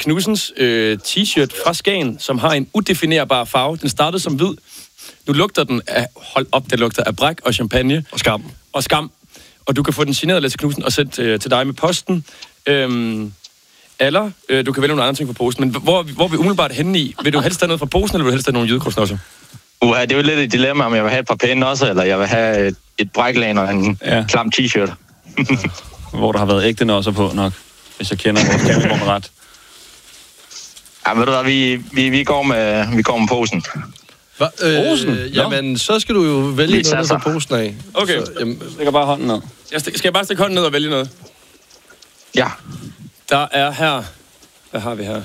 Knudsens t-shirt fra Skagen, som har en udefinerbar farve. Den startede som hvid. Nu lugter den af, hold op, det lugter af bræk og champagne. Og skam. Og du kan få den signeret, Lasse Knudsen, og sætte til dig med posten. Eller du kan vælge nogle andre ting fra posen. Men hvor er vi umiddelbart henne i? Vil du helst have noget fra posen, eller vil du helst have nogle jydekortsnosser? Det er jo lidt et dilemma, om jeg vil have et par pæne også, eller jeg vil have et bræklæn og en klam t-shirt. Hvor der har været ægte nosser på nok, hvis jeg kender vores kammermor ret. Ja, ved du hvad, vi går med posen. Jamen, så skal du jo vælge noget fra posen af. Okay. Jeg lægger bare hånden ned. Skal jeg bare stikke hånden ned og vælge noget? Ja. Der er her... Hvad har vi her?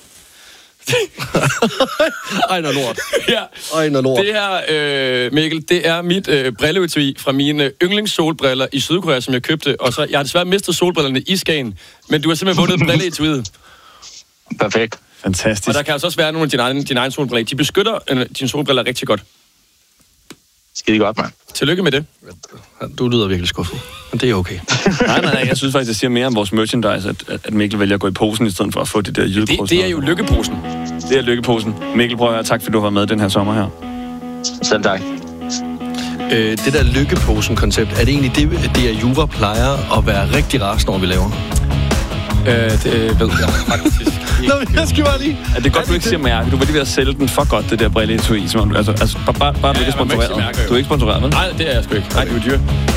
Ej, noget lort. Ja. Ej, noget lort. Det her, Mikkel, det er mit brilleetui fra mine yndlingssolbriller i Sydkorea, som jeg købte. Og så, jeg har desværre mistet solbrillerne i Skagen, men du har simpelthen vundet brilleetuiet. Perfekt. Fantastisk. Og der kan altså også være nogle af dine egne solbriller. De beskytter dine solbriller rigtig godt. Skide godt, mand. Tillykke med det. Du lyder virkelig skuffet, men det er okay. Nej, jeg synes faktisk, det siger mere om vores merchandise, at Mikkel vælger at gå i posen, i stedet for at få det der jydekrods. Det er jo lykkeposen. Det er lykkeposen. Mikkel, prøv at høre, tak fordi du har været med den her sommer her. Selv tak. Det der lykkeposen-koncept, er det egentlig det, at Jura plejer at være rigtig rasende over, vi laver? Det ved jeg faktisk. Nå, men jeg skal bare lige... Er det godt, du ikke siger mærke? Du var lige ved at sælge den for godt, det der brilleetui, som om du... Altså bare du ikke er sponsoreret. Du er ikke sponsoreret, vel? Nej, det er jeg sgu ikke. Nej, det er jo dyrt.